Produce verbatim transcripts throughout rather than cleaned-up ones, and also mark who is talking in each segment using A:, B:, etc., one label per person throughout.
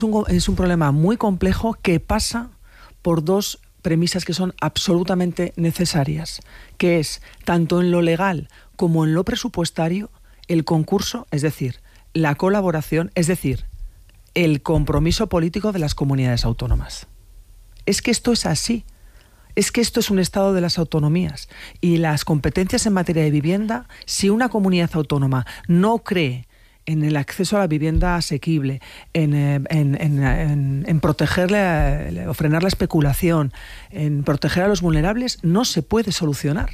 A: un, es un problema muy complejo que pasa por dos premisas que son absolutamente necesarias, que es, tanto en lo legal como en lo presupuestario, el concurso, es decir, la colaboración, es decir, el compromiso político de las comunidades autónomas. Es que esto es así. Es que esto es un estado de las autonomías. Y las competencias en materia de vivienda, si una comunidad autónoma no cree en el acceso a la vivienda asequible, en, en, en, en, en protegerle o frenar la especulación, en proteger a los vulnerables, no se puede solucionar.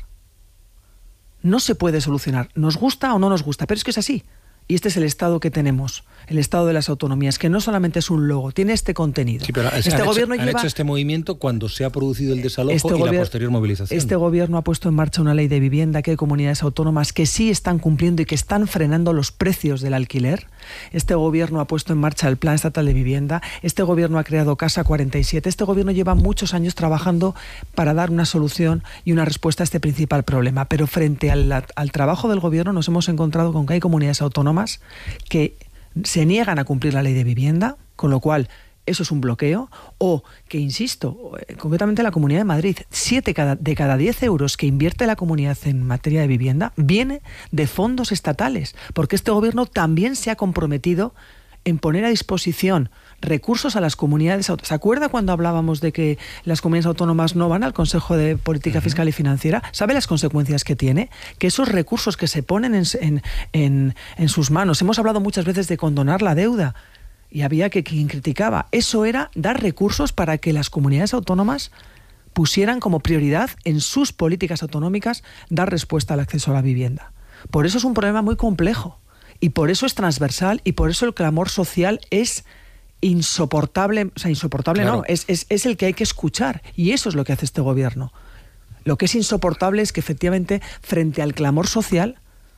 A: No se puede solucionar. Nos gusta o no nos gusta, pero es que es así. Y este es el Estado que tenemos, el Estado de las autonomías, que no solamente es un logo, tiene este contenido.
B: Sí, pero este
A: han
B: gobierno
A: hecho,
B: lleva... han hecho este movimiento cuando se ha producido el desalojo este y la posterior movilización.
A: Este gobierno ha puesto en marcha una ley de vivienda, que hay comunidades autónomas que sí están cumpliendo y que están frenando los precios del alquiler. Este gobierno ha puesto en marcha el Plan Estatal de Vivienda. Este gobierno ha creado Casa cuarenta y siete. Este gobierno lleva muchos años trabajando para dar una solución y una respuesta a este principal problema. Pero frente al, al trabajo del gobierno nos hemos encontrado con que hay comunidades autónomas que se niegan a cumplir la ley de vivienda, con lo cual eso es un bloqueo, o que, insisto, concretamente la Comunidad de Madrid, siete de cada diez euros que invierte la comunidad en materia de vivienda viene de fondos estatales, porque este gobierno también se ha comprometido en poner a disposición recursos a las comunidades autónomas. ¿Se acuerda cuando hablábamos de que las comunidades autónomas no van al Consejo de Política Fiscal y Financiera? ¿Sabe las consecuencias que tiene? Que esos recursos que se ponen en, en, en, en sus manos, hemos hablado muchas veces de condonar la deuda, y había que quien criticaba, eso era dar recursos para que las comunidades autónomas pusieran como prioridad en sus políticas autonómicas dar respuesta al acceso a la vivienda. Por eso es un problema muy complejo, y por eso es transversal, y por eso el clamor social es insoportable, o sea, insoportable claro. no, es, es, es el que hay que escuchar, y eso es lo que hace este gobierno. Lo que es insoportable es que efectivamente, frente al clamor social,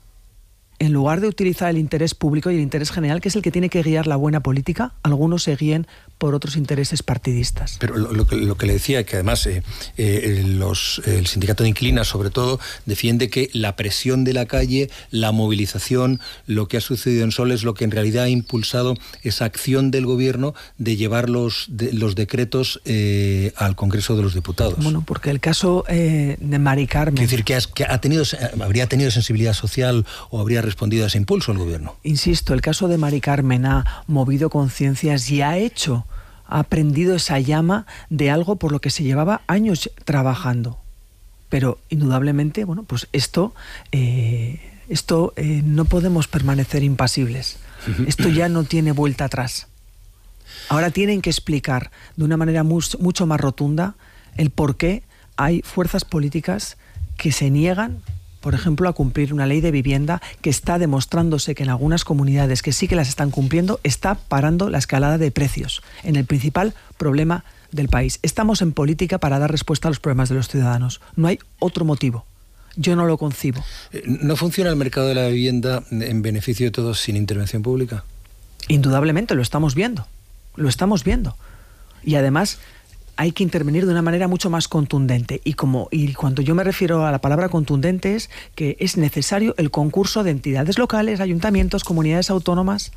A: en lugar de utilizar el interés público y el interés general, que es el que tiene que guiar la buena política, algunos se guíen por otros intereses partidistas.
B: Pero lo, lo, que, lo que le decía, que además eh, eh, los, el sindicato de inquilinas, sobre todo, defiende que la presión de la calle, la movilización, lo que ha sucedido en Sol es lo que en realidad ha impulsado esa acción del gobierno de llevar los, de, los decretos eh, al Congreso de los Diputados.
A: Bueno, porque el caso eh, de Mari Carmen...
B: Quiere decir que, has, que ha tenido, habría tenido sensibilidad social o habría respondido a ese impulso el gobierno.
A: Insisto, el caso de Mari Carmen ha movido conciencias y ha hecho... ha prendido esa llama de algo por lo que se llevaba años trabajando. Pero, indudablemente, bueno, pues esto, eh, esto eh, no podemos permanecer impasibles. Esto ya no tiene vuelta atrás. Ahora tienen que explicar de una manera muy, mucho más rotunda el por qué hay fuerzas políticas que se niegan, por ejemplo, a cumplir una ley de vivienda que está demostrándose que en algunas comunidades que sí que las están cumpliendo, está parando la escalada de precios en el principal problema del país. Estamos en política para dar respuesta a los problemas de los ciudadanos. No hay otro motivo. Yo no lo concibo.
B: ¿No funciona el mercado de la vivienda en beneficio de todos sin intervención pública?
A: Indudablemente, lo estamos viendo. Lo estamos viendo. Y además... hay que intervenir de una manera mucho más contundente. Y, como, y cuando yo me refiero a la palabra contundente es que es necesario el concurso de entidades locales, ayuntamientos, comunidades autónomas,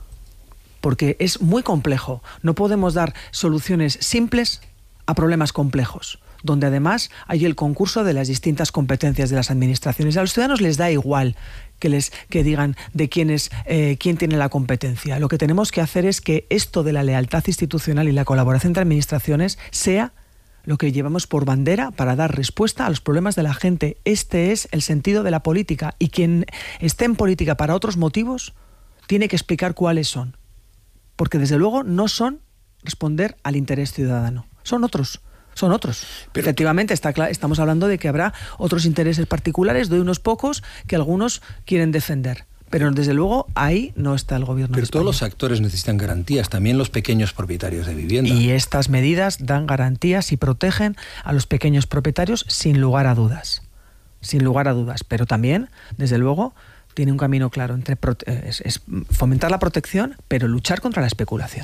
A: porque es muy complejo. No podemos dar soluciones simples a problemas complejos, donde además hay el concurso de las distintas competencias de las administraciones. A los ciudadanos les da igual que les que digan de quién es eh, quién tiene la competencia. Lo que tenemos que hacer es que esto de la lealtad institucional y la colaboración entre administraciones sea lo que llevamos por bandera para dar respuesta a los problemas de la gente. Este es el sentido de la política, y quien esté en política para otros motivos tiene que explicar cuáles son, porque desde luego no son responder al interés ciudadano, son otros. Son otros. Pero efectivamente, está claro, estamos hablando de que habrá otros intereses particulares de unos pocos que algunos quieren defender. Pero desde luego ahí no está el gobierno.
B: Pero todos los actores necesitan garantías, también los pequeños propietarios de vivienda.
A: Y estas medidas dan garantías y protegen a los pequeños propietarios sin lugar a dudas. Sin lugar a dudas. Pero también, desde luego, tiene un camino claro entre es, es fomentar la protección, pero luchar contra la especulación.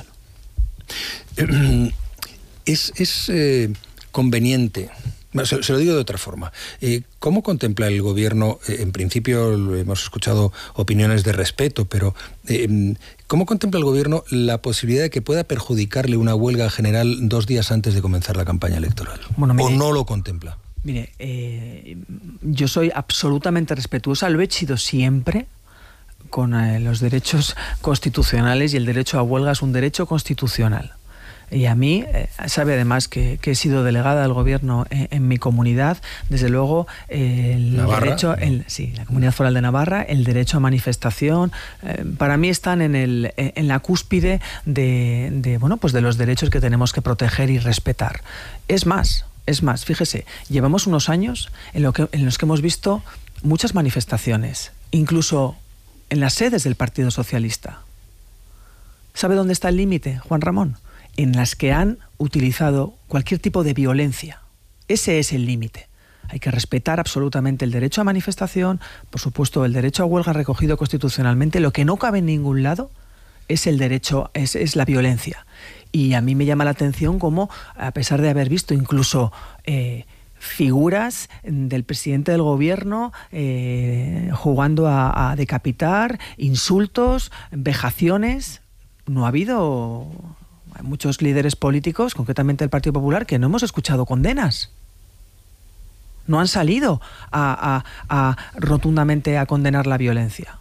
B: Es, es eh, conveniente, se, se lo digo de otra forma, eh, ¿cómo contempla el gobierno, eh, en principio hemos escuchado opiniones de respeto, pero eh, ¿Cómo contempla el Gobierno la posibilidad de que pueda perjudicarle una huelga general dos días antes de comenzar la campaña electoral? Bueno, mire, ¿o no lo contempla?
A: Mire, eh, yo soy absolutamente respetuosa, lo he sido siempre con eh, los derechos constitucionales, y el derecho a huelga es un derecho constitucional. Y a mí, eh, sabe además que, que he sido delegada del Gobierno en, en mi comunidad, desde luego eh, el
B: Navarra,
A: derecho, el, sí, la Comunidad Foral de Navarra, el derecho a manifestación, eh, para mí están en, el, en la cúspide de, de, bueno, pues de los derechos que tenemos que proteger y respetar. Es más, es más, fíjese, llevamos unos años en, lo que, en los que hemos visto muchas manifestaciones, incluso en las sedes del Partido Socialista. ¿Sabe dónde está el límite, Juan Ramón? En las que han utilizado cualquier tipo de violencia. Ese es el límite. Hay que respetar absolutamente el derecho a manifestación, por supuesto el derecho a huelga recogido constitucionalmente. Lo que no cabe en ningún lado es el derecho, es, es la violencia. Y a mí me llama la atención cómo, a pesar de haber visto incluso eh, figuras del presidente del Gobierno eh, jugando a, a decapitar, insultos, vejaciones, no ha habido... Hay muchos líderes políticos, concretamente el Partido Popular, que no hemos escuchado condenas. No han salido a, a, a rotundamente a condenar la violencia.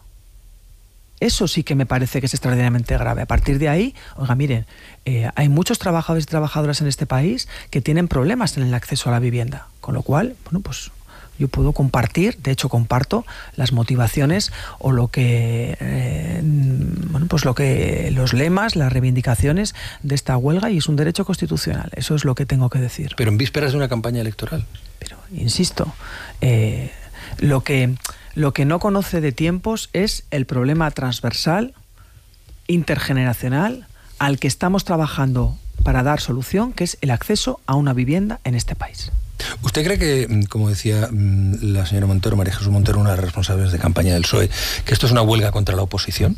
A: Eso sí que me parece que es extraordinariamente grave. A partir de ahí, oiga, miren, eh, hay muchos trabajadores y trabajadoras en este país que tienen problemas en el acceso a la vivienda. Con lo cual, bueno, pues yo puedo compartir, de hecho comparto las motivaciones o lo que, eh, bueno, pues lo que los lemas, las reivindicaciones de esta huelga, y es un derecho constitucional. Eso es lo que tengo que decir.
B: Pero en vísperas de una campaña electoral.
A: Pero insisto, eh, lo que lo que no conoce de tiempos es el problema transversal, intergeneracional, al que estamos trabajando para dar solución, que es el acceso a una vivienda en este país.
B: ¿Usted cree que, como decía la señora Montero, María Jesús Montero, una de las responsables de campaña del P S O E, que esto es una huelga contra la oposición?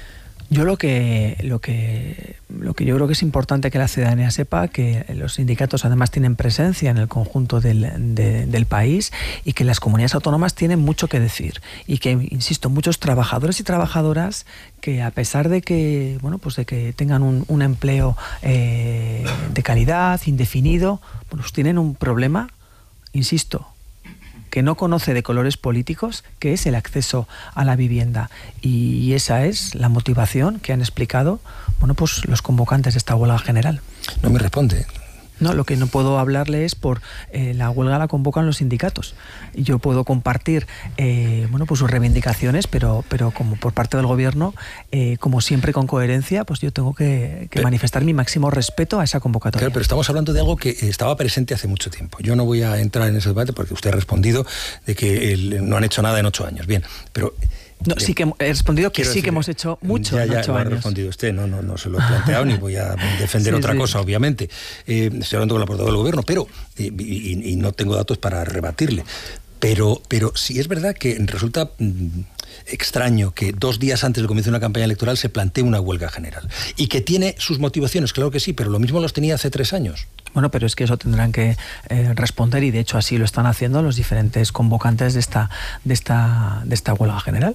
A: Yo lo que, lo que, lo que yo creo que es importante que la ciudadanía sepa, que los sindicatos además tienen presencia en el conjunto del, de, del país, y que las comunidades autónomas tienen mucho que decir, y que, insisto, muchos trabajadores y trabajadoras que, a pesar de que, bueno, pues de que tengan un, un empleo eh, de calidad, indefinido, pues tienen un problema, insisto, que no conoce de colores políticos, que es el acceso a la vivienda. Y esa es la motivación que han explicado, bueno, pues los convocantes de esta huelga general.
B: No me responde.
A: No, lo que no puedo hablarle es por eh, la huelga la convocan los sindicatos. Yo puedo compartir eh, bueno, pues sus reivindicaciones, pero, pero como por parte del Gobierno, eh, como siempre con coherencia, pues yo tengo que, que pero, manifestar mi máximo respeto a esa convocatoria.
B: Claro, pero estamos hablando de algo que estaba presente hace mucho tiempo. Yo no voy a entrar en ese debate porque usted ha respondido de que el, no han hecho nada en ocho años. Bien, pero...
A: No, sí que he respondido que sí decir, que hemos hecho mucho
B: ya,
A: en
B: ya
A: ocho
B: lo
A: años.
B: Ha respondido usted, no, no, no se lo he planteado ni voy a defender sí, otra sí. cosa, obviamente. Eh, estoy hablando con la portavoz del Gobierno, pero eh, y, y no tengo datos para rebatirle. Pero, pero sí es verdad que resulta mm, extraño que dos días antes del comienzo de una campaña electoral se plantee una huelga general. Y que tiene sus motivaciones, claro que sí, pero lo mismo los tenía hace tres años.
A: Bueno, pero es que eso tendrán que eh, responder, y de hecho así lo están haciendo los diferentes convocantes de esta, de esta, de esta huelga general.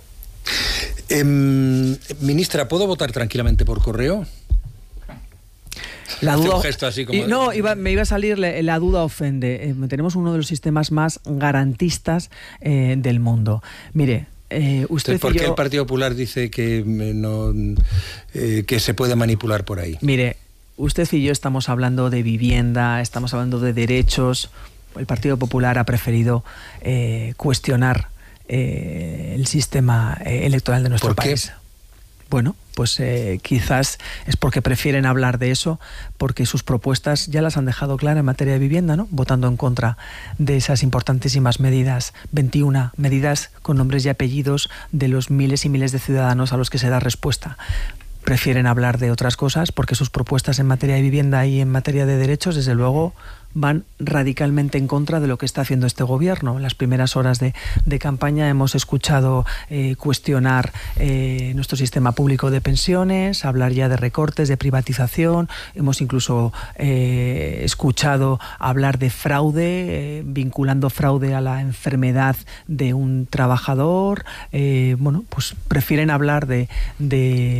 B: Eh, ministra, ¿puedo votar tranquilamente por correo?
A: La duda,
B: un gesto así como...
A: No, iba, me iba a salir la, la duda ofende. Eh, tenemos uno de los sistemas más garantistas eh, del mundo. Mire, eh, usted
B: Entonces, ¿por qué
A: yo...
B: el Partido Popular dice que, no, eh, que se puede manipular por ahí?
A: Mire, usted y yo estamos hablando de vivienda, estamos hablando de derechos. El Partido Popular ha preferido eh, cuestionar eh, el sistema eh, electoral de nuestro
B: ¿Por
A: país.
B: qué?
A: Bueno, pues eh, quizás es porque prefieren hablar de eso, porque sus propuestas ya las han dejado claras en materia de vivienda, ¿no? Votando en contra de esas importantísimas medidas, veintiuna medidas con nombres y apellidos de los miles y miles de ciudadanos a los que se da respuesta. Prefieren hablar de otras cosas porque sus propuestas en materia de vivienda y en materia de derechos, desde luego, van radicalmente en contra de lo que está haciendo este gobierno. En las primeras horas de, de campaña hemos escuchado eh, cuestionar eh, nuestro sistema público de pensiones, hablar ya de recortes, de privatización. Hemos incluso eh, escuchado hablar de fraude, eh, vinculando fraude a la enfermedad de un trabajador. Eh, bueno, pues prefieren hablar de, de, de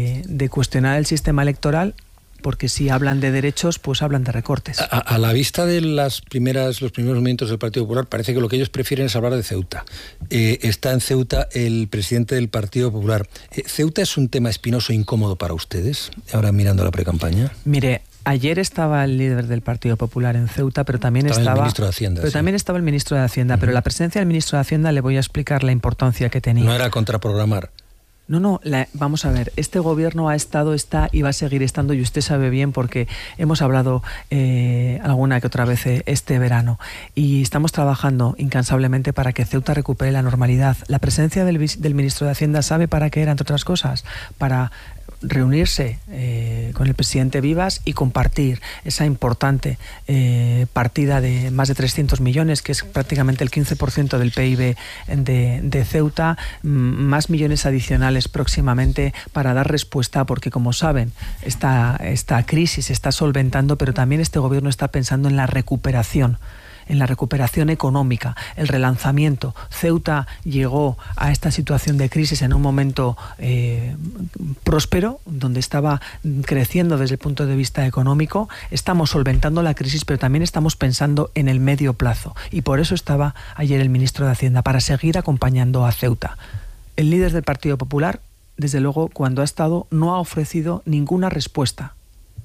A: cuestionar el sistema electoral, porque si hablan de derechos, pues hablan de recortes.
B: A, a la vista de las primeras, los primeros movimientos del Partido Popular, parece que lo que ellos prefieren es hablar de Ceuta. Eh, está en Ceuta el presidente del Partido Popular. Eh, ¿Ceuta es un tema espinoso e incómodo para ustedes, ahora mirando la precampaña?
A: Mire, ayer estaba el líder del Partido Popular en Ceuta, pero también estaba,
B: estaba el ministro de Hacienda.
A: Pero
B: sí.
A: también estaba el ministro de Hacienda. Uh-huh. Pero la presencia del ministro de Hacienda, le voy a explicar la importancia que tenía.
B: No era contraprogramar.
A: No, no, la, vamos a ver, este gobierno ha estado, está y va a seguir estando, y usted sabe bien porque hemos hablado eh, alguna que otra vez este verano, y estamos trabajando incansablemente para que Ceuta recupere la normalidad. La presencia del, del ministro de Hacienda, ¿sabe para qué era, entre otras cosas? Para reunirse eh, con el presidente Vivas y compartir esa importante eh, partida de más de trescientos millones, que es prácticamente el quince por ciento del P I B de, de Ceuta, más millones adicionales próximamente para dar respuesta, porque como saben, esta, esta crisis se está solventando, pero también este gobierno está pensando en la recuperación en la recuperación económica, el relanzamiento. Ceuta llegó a esta situación de crisis en un momento eh, próspero, donde estaba creciendo desde el punto de vista económico. Estamos solventando la crisis, pero también estamos pensando en el medio plazo. Y por eso estaba ayer el ministro de Hacienda, para seguir acompañando a Ceuta. El líder del Partido Popular, desde luego, cuando ha estado, no ha ofrecido ninguna respuesta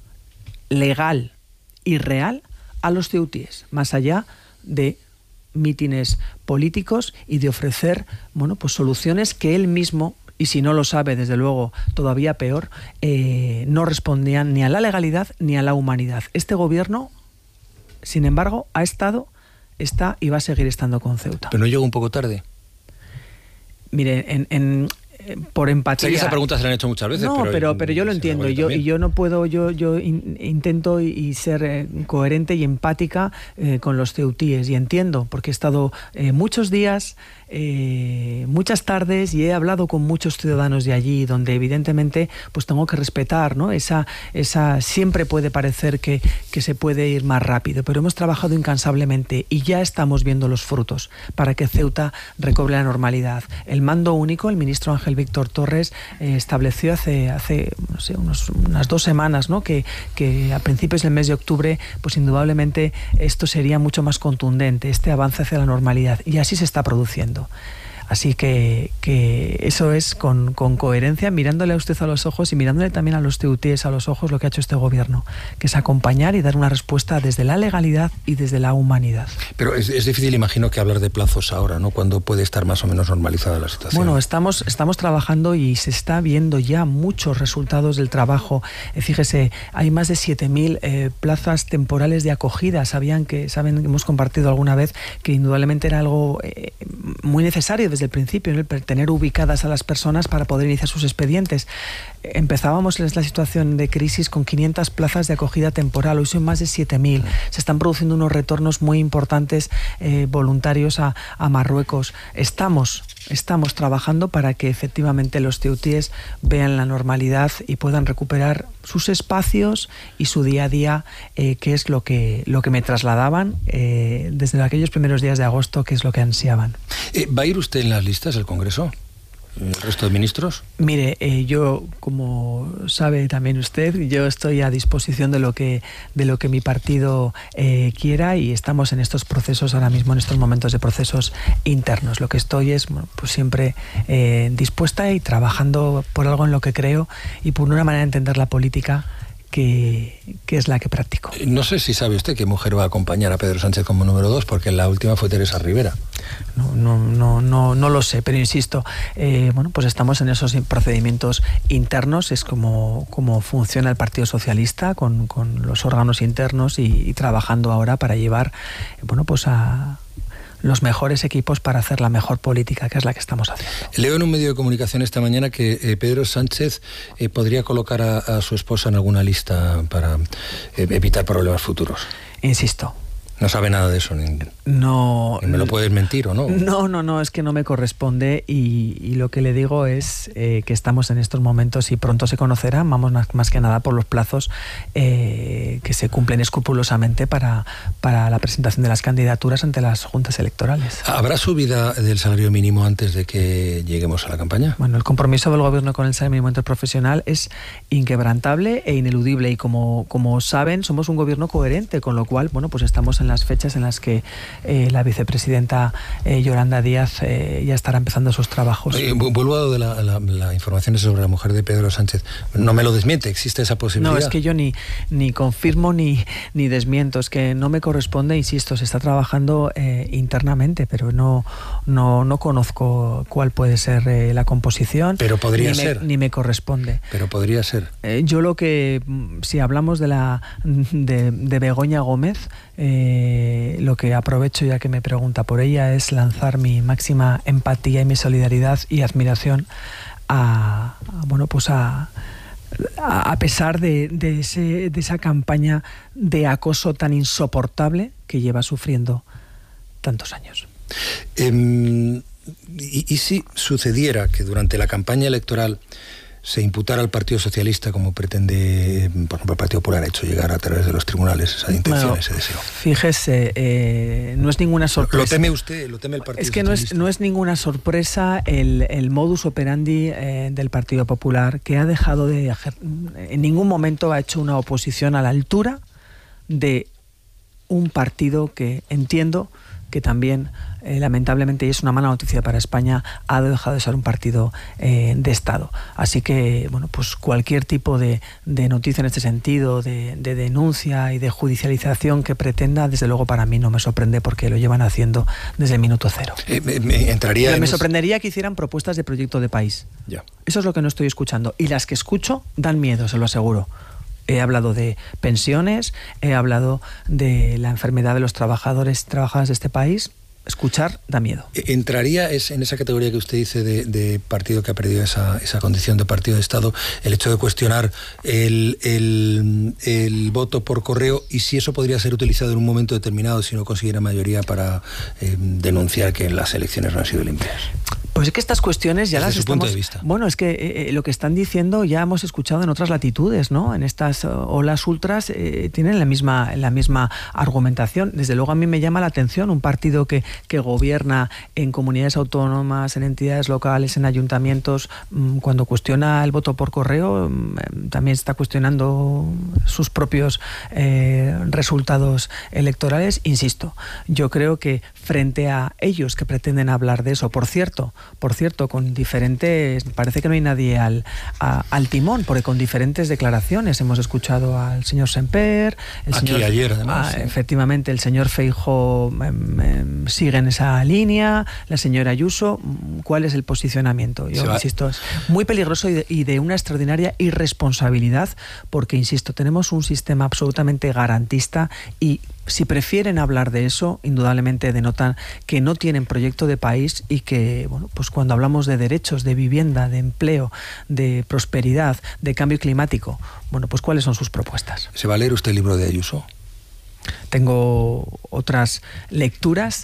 A: legal y real a los ceutíes, más allá de mítines políticos y de ofrecer, bueno, pues soluciones que él mismo, y si no lo sabe, desde luego, todavía peor, eh, no respondían ni a la legalidad ni a la humanidad. Este gobierno, sin embargo, ha estado, está y va a seguir estando con Ceuta.
B: ¿Pero no llegó un poco tarde?
A: Mire, en... en por empatía.
B: Sé que esa pregunta se la han hecho muchas veces.
A: No, pero, pero, pero yo lo entiendo. Y yo, y yo no puedo, yo, yo in, intento y, y ser eh, coherente y empática eh, con los ceutíes. Y entiendo, porque he estado eh, muchos días, eh, muchas tardes, y he hablado con muchos ciudadanos de allí, donde evidentemente pues tengo que respetar, ¿no? Esa, esa siempre puede parecer que, que se puede ir más rápido, pero hemos trabajado incansablemente y ya estamos viendo los frutos para que Ceuta recobre la normalidad. El mando único, el ministro Ángel Víctor Torres eh, estableció hace, hace no sé, unos, unas dos semanas, ¿no? que, que a principios del mes de octubre, pues indudablemente esto sería mucho más contundente, este avance hacia la normalidad, y así se está produciendo. Así que, que eso es con, con coherencia, mirándole a usted a los ojos y mirándole también a los ceutíes a los ojos, lo que ha hecho este gobierno, que es acompañar y dar una respuesta desde la legalidad y desde la humanidad.
B: Pero es, es difícil, imagino, que hablar de plazos ahora, ¿no? Cuando puede estar más o menos normalizada la situación.
A: Bueno, estamos, estamos trabajando y se está viendo ya muchos resultados del trabajo. Eh, fíjese, hay más de siete mil eh, plazas temporales de acogida. Sabían que, saben, hemos compartido alguna vez que indudablemente era algo eh, muy necesario desde el principio, ¿no? El tener ubicadas a las personas para poder iniciar sus expedientes. Empezábamos en la situación de crisis con quinientas plazas de acogida temporal, hoy son más de siete mil. Se están produciendo unos retornos muy importantes eh, voluntarios a, a Marruecos. Estamos, estamos trabajando para que efectivamente los ceutíes vean la normalidad y puedan recuperar sus espacios y su día a día, eh, que es lo que, lo que me trasladaban eh, desde aquellos primeros días de agosto, que es lo que ansiaban.
B: Eh, ¿Va a ir usted en las listas del Congreso? ¿El resto de ministros?
A: Mire, eh, yo, como sabe también usted, yo estoy a disposición de lo que, de lo que mi partido eh, quiera, y estamos en estos procesos ahora mismo, en estos momentos de procesos internos. Lo que estoy es, bueno, pues siempre eh, dispuesta y trabajando por algo en lo que creo y por una manera de entender la política que, que es la que practico.
B: No sé si sabe usted qué mujer va a acompañar a Pedro Sánchez como número dos, porque la última fue Teresa Rivera.
A: No, no, no, no, no lo sé, pero insisto, eh, bueno, pues estamos en esos procedimientos internos, es como, como funciona el Partido Socialista con, con los órganos internos y, y trabajando ahora para llevar, bueno, pues a los mejores equipos para hacer la mejor política, que es la que estamos haciendo.
B: Leo en un medio de comunicación esta mañana que eh, Pedro Sánchez eh, podría colocar a, a su esposa en alguna lista para eh, evitar problemas futuros.
A: Insisto.
B: No sabe nada de eso. Ni,
A: no.
B: Ni me lo puedes mentir, ¿o no?
A: No, no, no, es que no me corresponde y, y lo que le digo es eh, que estamos en estos momentos y pronto se conocerá, vamos más, más que nada por los plazos eh, que que se cumplen escrupulosamente para, para la presentación de las candidaturas ante las juntas electorales.
B: ¿Habrá subida del salario mínimo antes de que lleguemos a la campaña?
A: Bueno, el compromiso del Gobierno con el salario mínimo interprofesional es inquebrantable e ineludible, y como, como saben, somos un Gobierno coherente, con lo cual, bueno, pues estamos en las fechas en las que eh, la vicepresidenta eh, Yolanda Díaz eh, ya estará empezando sus trabajos.
B: Eh, vuelvo a lo de la, la, la información sobre la mujer de Pedro Sánchez. No me lo desmiente, ¿existe esa posibilidad?
A: No, es que yo ni, ni confirmo ni, ni desmiento, es que no me corresponde, insisto, se está trabajando eh, internamente, pero no, no, no conozco cuál puede ser eh, la composición.
B: Pero podría
A: ni
B: ser.
A: Me, ni me corresponde.
B: Pero podría ser.
A: Eh, yo lo que, si hablamos de la de, de Begoña Gómez, eh, lo que aprovecho ya que me pregunta por ella es lanzar mi máxima empatía y mi solidaridad y admiración a, a bueno, pues a a pesar de, de, ese, de esa campaña de acoso tan insoportable que lleva sufriendo tantos años.
B: Eh, y, y si sucediera que durante la campaña electoral se imputara al Partido Socialista, como pretende, por ejemplo, el Partido Popular ha hecho llegar a través de los tribunales esa intención, bueno, ese deseo?
A: Fíjese, eh, no es ninguna sorpresa.
B: ¿Lo teme usted? ¿Lo teme el Partido
A: Es que
B: Socialista?
A: no es, no es ninguna sorpresa el, el modus operandi eh, del Partido Popular, que ha dejado de... En ningún momento ha hecho una oposición a la altura de un partido que entiendo que también, eh, lamentablemente, y es una mala noticia para España, ha dejado de ser un partido eh, de Estado. Así que, bueno, pues cualquier tipo de, de noticia en este sentido, de, de denuncia y de judicialización que pretenda, desde luego para mí no me sorprende, porque lo llevan haciendo desde el minuto cero.
B: Eh, me, me entraría
A: Pero me
B: en
A: sorprendería que hicieran propuestas de proyecto de país.
B: Ya.
A: Eso es lo que no estoy escuchando. Y las que escucho dan miedo, se lo aseguro. He hablado de pensiones, he hablado de la enfermedad de los trabajadores y trabajadoras de este país. Escuchar da miedo.
B: ¿Entraría es en esa categoría que usted dice de, de partido que ha perdido esa, esa condición de partido de Estado, el hecho de cuestionar el, el, el voto por correo, y si eso podría ser utilizado en un momento determinado si no consiguiera mayoría para eh, denunciar que las elecciones no han sido limpias?
A: Pues es que estas cuestiones ya
B: Desde
A: las
B: su
A: estamos...
B: punto de vista.
A: Bueno, es que eh, lo que están diciendo ya hemos escuchado en otras latitudes, ¿no? En estas uh, olas ultras eh, tienen la misma, la misma argumentación. Desde luego a mí me llama la atención un partido que, que gobierna en comunidades autónomas, en entidades locales, en ayuntamientos, mmm, cuando cuestiona el voto por correo, mmm, también está cuestionando sus propios eh, resultados electorales. Insisto, yo creo que frente a ellos que pretenden hablar de eso, por cierto, Por cierto, con diferentes... Parece que no hay nadie al, a, al timón, porque con diferentes declaraciones hemos escuchado al señor Semper... El
B: Aquí
A: señor,
B: ayer, además.
A: Ah,
B: sí.
A: Efectivamente, el señor Feijóo eh, eh, sigue en esa línea, la señora Ayuso. ¿Cuál es el posicionamiento? Yo insisto, es muy peligroso y de, y de una extraordinaria irresponsabilidad, porque, insisto, tenemos un sistema absolutamente garantista y... Si prefieren hablar de eso, indudablemente denotan que no tienen proyecto de país y que, bueno, pues cuando hablamos de derechos, de vivienda, de empleo, de prosperidad, de cambio climático, bueno, pues ¿cuáles son sus propuestas?
B: ¿Se va a leer usted el libro de Ayuso?
A: Tengo otras lecturas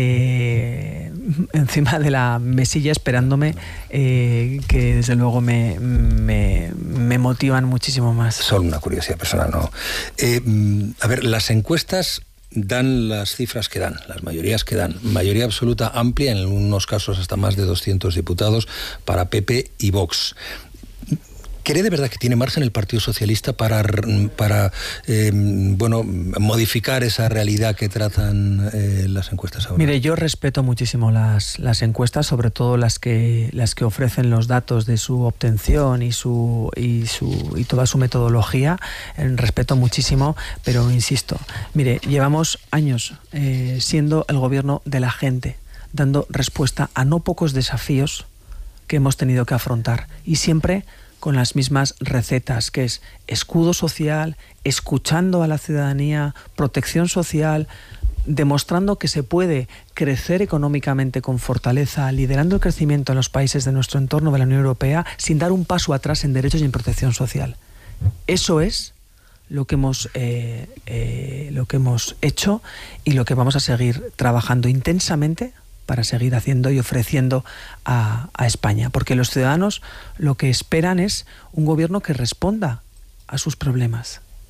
A: eh, encima de la mesilla esperándome eh, que desde luego me, me, me motivan muchísimo más.
B: Solo una curiosidad personal, ¿no? Eh, a ver, las encuestas dan las cifras que dan, las mayorías que dan. Mayoría absoluta amplia, en algunos casos hasta más de doscientos diputados para P P y Vox. ¿Cree de verdad que tiene margen el Partido Socialista para, para eh, bueno, modificar esa realidad que tratan eh, las encuestas ahora?
A: Mire, yo respeto muchísimo las, las encuestas, sobre todo las que, las que ofrecen los datos de su obtención y, su, y, su, y toda su metodología. Eh, respeto muchísimo, pero insisto, mire, llevamos años eh, siendo el gobierno de la gente, dando respuesta a no pocos desafíos que hemos tenido que afrontar, y siempre con las mismas recetas, que es escudo social, escuchando a la ciudadanía, protección social, demostrando que se puede crecer económicamente con fortaleza, liderando el crecimiento en los países de nuestro entorno de la Unión Europea, sin dar un paso atrás en derechos y en protección social. Eso es lo que hemos, eh, eh, lo que hemos hecho y lo que vamos a seguir trabajando intensamente para seguir haciendo y ofreciendo a, a España. Porque los ciudadanos lo que esperan es un gobierno que responda a sus problemas.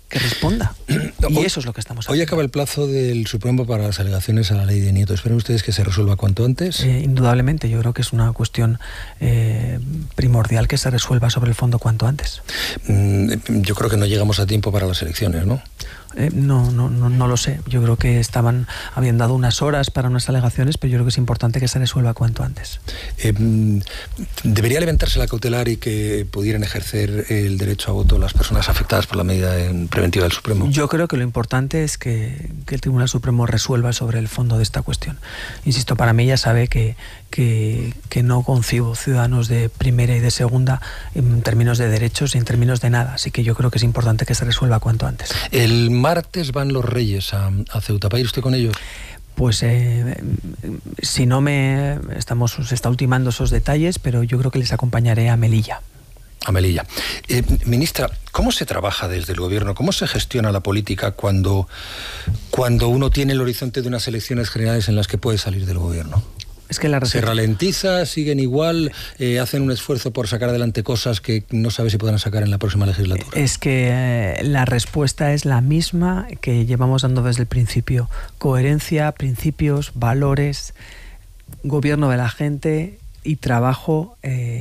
A: que responda. Y hoy, eso es lo que estamos haciendo.
B: Hoy acaba el plazo del Supremo para las alegaciones a la ley de Nieto. ¿Esperan ustedes que se resuelva cuanto antes?
A: Eh, indudablemente, yo creo que es una cuestión eh, primordial que se resuelva sobre el fondo cuanto antes.
B: Mm, yo creo que no llegamos a tiempo para las elecciones, ¿no?
A: Eh, no, no, no, no lo sé. Yo creo que estaban, habían dado unas horas para unas alegaciones, pero yo creo que es importante que se resuelva cuanto antes.
B: Eh, ¿Debería levantarse la cautelar y que pudieran ejercer el derecho a voto las personas afectadas por la medida preventiva del Supremo?
A: Yo creo que lo importante es que, que el Tribunal Supremo resuelva sobre el fondo de esta cuestión. Insisto, para mí ya sabe que, que, que no concibo ciudadanos de primera y de segunda en términos de derechos y en términos de nada. Así que yo creo que es importante que se resuelva cuanto antes.
B: El martes van los Reyes a, a Ceuta. ¿Va a ir usted con ellos?
A: Pues eh, si no me... Estamos, se está ultimando esos detalles, pero yo creo que les acompañaré a Melilla.
B: A Melilla. Eh, ministra, ¿cómo se trabaja desde el gobierno? ¿Cómo se gestiona la política cuando, cuando uno tiene el horizonte de unas elecciones generales en las que puede salir del gobierno?
A: Es que la
B: ¿Se ralentiza? ¿Siguen igual? Eh, ¿Hacen un esfuerzo por sacar adelante cosas que no sabe si podrán sacar en la próxima legislatura?
A: Es que eh, la respuesta es la misma que llevamos dando desde el principio. Coherencia, principios, valores, gobierno de la gente y trabajo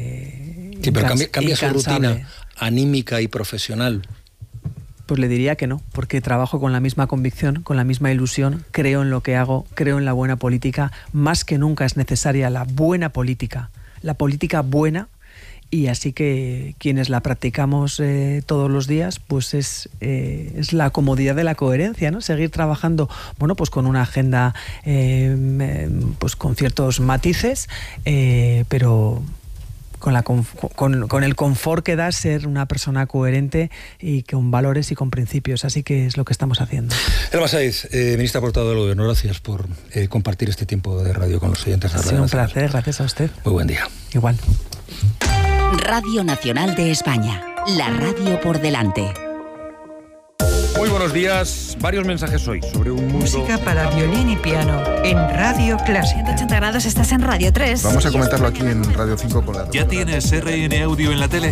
A: eh,
B: Sí, pero cambia, cambia su rutina anímica y profesional.
A: Pues le diría que no, porque trabajo con la misma convicción, con la misma ilusión, creo en lo que hago, creo en la buena política. Más que nunca es necesaria la buena política, la política buena, y así que quienes la practicamos eh, todos los días, pues es, eh, es la comodidad de la coherencia, ¿no? Seguir trabajando, bueno, pues con una agenda, eh, pues con ciertos matices, eh, pero... Con, la, con, con el confort que da ser una persona coherente y con valores y con principios. Así que es lo que estamos haciendo.
B: Elma Saiz, eh, ministra portavoz del Gobierno, gracias por eh, compartir este tiempo de radio con los oyentes de Radio
A: Ha sido un
B: Nacional.
A: placer, gracias a usted.
B: Muy buen día.
A: Igual.
C: Radio Nacional de España, la radio por delante.
D: Muy buenos días. Varios mensajes hoy sobre un mundo...
E: Música para violín y piano en Radio Clásica.
F: ciento ochenta grados, estás en Radio tres.
G: Vamos a comentarlo aquí en Radio cinco con la...
H: ¿Ya tienes R N Audio en la tele?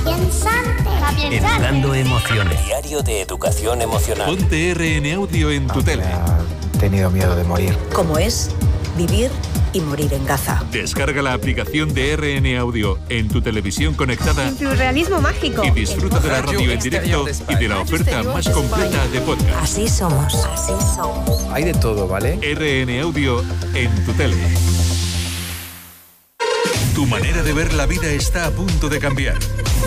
I: Educando emociones. Diario de educación emocional.
H: Ponte R N Audio en tu tele.
G: He tenido miedo de morir.
J: ¿Cómo es vivir y morir en Gaza?
H: Descarga la aplicación de R N Audio en tu televisión conectada.
F: Surrealismo mágico.
H: Y disfruta de la radio en directo y de la oferta más completa de podcast.
J: Así somos, así somos.
G: Hay de todo, ¿vale?
H: R N Audio en tu tele. Tu manera de ver la vida está a punto de cambiar.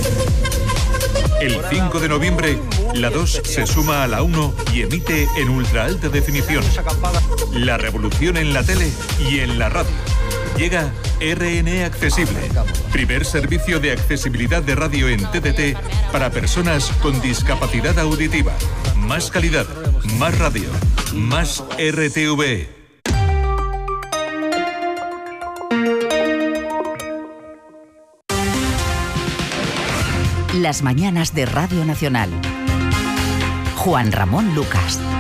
H: El cinco de noviembre, la dos se suma a la uno y emite en ultra alta definición. La revolución en la tele y en la radio. Llega R N Accesible, primer servicio de accesibilidad de radio en T D T para personas con discapacidad auditiva. Más calidad, más radio, más R T V E.
C: Las mañanas de Radio Nacional. Juan Ramón Lucas.